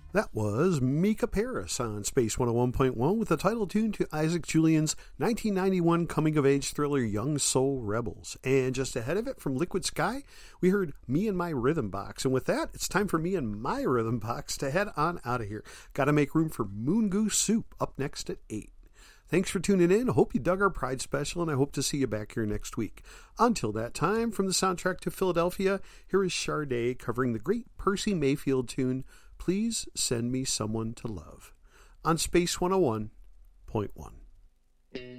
That was Mika Paris on Space 101.1 with the title tune to Isaac Julian's 1991 coming-of-age thriller Young Soul Rebels. And just ahead of it from Liquid Sky, we heard Me and My Rhythm Box. And with that, it's time for Me and My Rhythm Box to head on out of here. Gotta make room for Moon Goose Soup up next at 8. Thanks for tuning in. Hope you dug our Pride special, and I hope to see you back here next week. Until that time, from the soundtrack to Philadelphia, here is Sade covering the great Percy Mayfield tune, Please Send Me Someone to Love, on Space 101.1.